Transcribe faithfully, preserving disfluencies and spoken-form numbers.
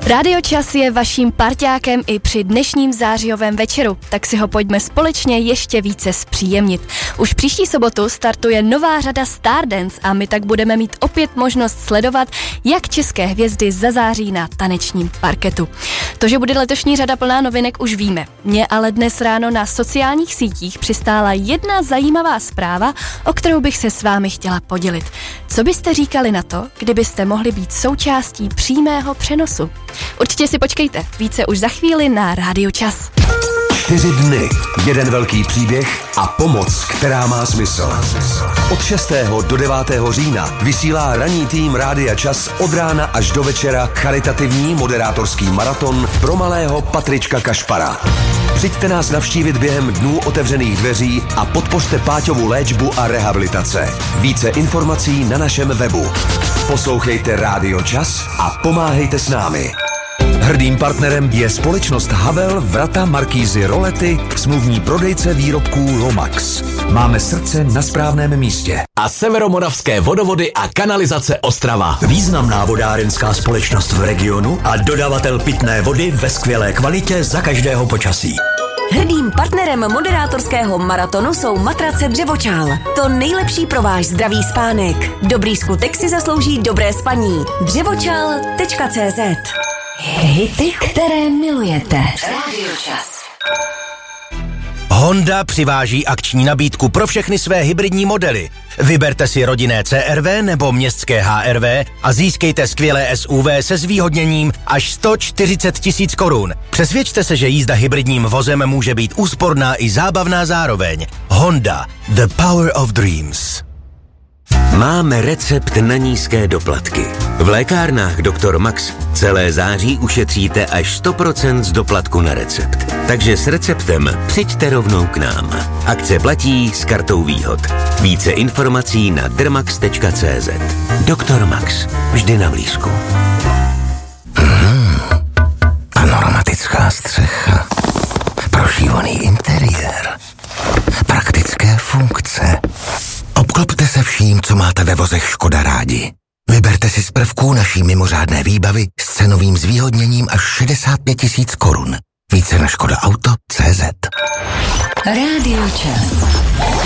Rádio Čas je vaším parťákem i při dnešním zářijovém večeru, tak si ho pojďme společně ještě více zpříjemnit. Už příští sobotu startuje nová řada Stardance a my tak budeme mít opět možnost sledovat, jak české hvězdy zazáří na tanečním parketu. To, že bude letošní řada plná novinek, už víme. Mně ale dnes ráno na sociálních sítích přistála jedna zajímavá zpráva, o kterou bych se s vámi chtěla podělit. Co byste říkali na to, kdybyste mohli být součástí přímého přenosu? Určitě si počkejte, více už za chvíli na Rádio Čas. Čtyři dny, jeden velký příběh a pomoc, která má smysl. Od šestého do devátého října vysílá ranní tým Rádia Čas od rána až do večera charitativní moderátorský maraton pro malého Patrička Kašpara. Přijďte nás navštívit během dnů otevřených dveří a podpořte Páťovu léčbu a rehabilitace. Více informací na našem webu. Poslouchejte Rádio Čas a pomáhejte s námi. Hrdým partnerem je společnost Havel, Vrata, Markízy, Rolety, smluvní prodejce výrobků Lomax. Máme srdce na správném místě. A Severomoravské vodovody a kanalizace Ostrava. Významná vodárenská společnost v regionu a dodavatel pitné vody ve skvělé kvalitě za každého počasí. Hrdým partnerem moderátorského maratonu jsou matrace Dřevočál. To nejlepší pro váš zdravý spánek. Dobrý skutek si zaslouží dobré spaní. dřevočál tečka cé zet. Hity, které milujete. Rádio Čas. Honda přiváží akční nabídku pro všechny své hybridní modely. Vyberte si rodinné C R V nebo městské H R V a získejte skvělé S U V se zvýhodněním až sto čtyřicet tisíc korun. Přesvědčte se, že jízda hybridním vozem může být úsporná i zábavná zároveň. Honda. The power of dreams. Máme recept na nízké doplatky. V lékárnách doktor Max celé září ušetříte až sto procent z doplatku na recept. Takže s receptem přijďte rovnou k nám. Akce platí s kartou výhod. Více informací na drmax tečka cé zet. doktor Max. Vždy na blízku. Hmm. Panoramická střecha. Prošívaný interiér. Praktické funkce. Obklopte se vším, co máte ve vozech Škoda rádi. Vyberte si z prvků naší mimořádné výbavy s cenovým zvýhodněním až šedesát pět tisíc korun. Více na škoda auto tečka cé zet. Rádio Čas.